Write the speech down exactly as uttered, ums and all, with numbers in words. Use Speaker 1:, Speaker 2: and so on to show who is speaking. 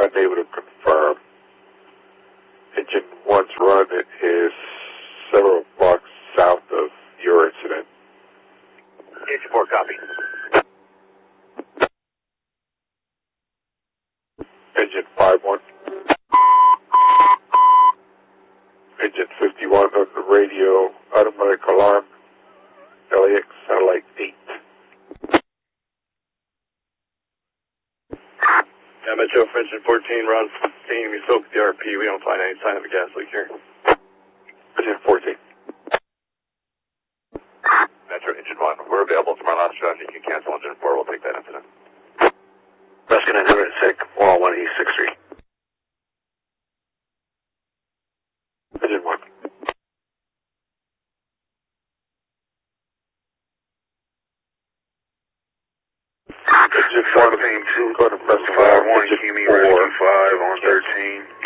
Speaker 1: unable to confirm. Engine one's run is several blocks south of your incident.
Speaker 2: Engine four, copy.
Speaker 1: Engine five one. Engine fifty-one on the radio, automatic alarm, L A X satellite eight.
Speaker 2: Yeah, Metro for engine fourteen, Ron fifteen, we spoke with the R P, we don't find any sign of a gas leak here.
Speaker 1: Engine fourteen.
Speaker 2: Metro engine one, we're available from our last round, you can cancel engine four, we'll take that incident.
Speaker 3: Rescue nine hundred six, one oh one East sixth Street.
Speaker 1: Engine one. Engine one,
Speaker 3: fourteen two,
Speaker 1: go to press
Speaker 3: five one,
Speaker 1: engine
Speaker 3: Kimi,
Speaker 1: four.
Speaker 3: Rescue five on thirteen.